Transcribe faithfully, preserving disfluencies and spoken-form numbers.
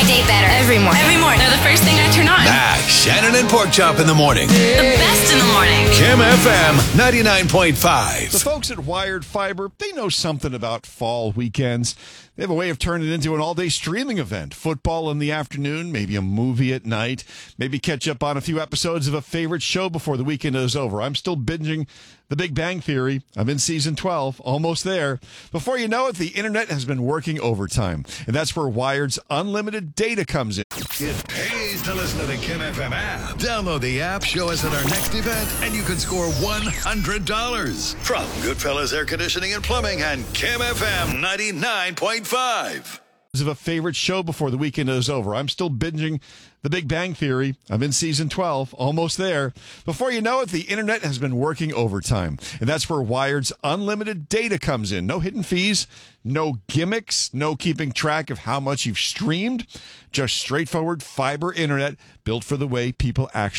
day better. Every morning. Every morning. They're the first thing I turn on. Max, Shannon, and Porkchop in the morning. The best in the morning. Kim F M ninety-nine point five. The folks at Wired Fiber, they know something about fall weekends. They have a way of turning it into an all-day streaming event. Football in the afternoon, maybe a movie at night, maybe catch up on a few episodes of a favorite show before the weekend is over. I'm still binging The Big Bang Theory. I'm in season twelve, almost there. Before you know it, the internet has been working overtime. And that's where Wired's unlimited data comes in. It pays to listen to the Kim F M app. Download the app, show us at our next event, and you can score one hundred dollars. From Goodfellas Air Conditioning and Plumbing and Kim F M ninety-nine point five. Of a favorite show before the weekend is over. I'm still binging The Big Bang Theory. I'm in season twelve, almost there. Before you know it, the internet has been working overtime. And that's where Wired's unlimited data comes in. No hidden fees, no gimmicks, no keeping track of how much you've streamed. Just straightforward fiber internet built for the way people actually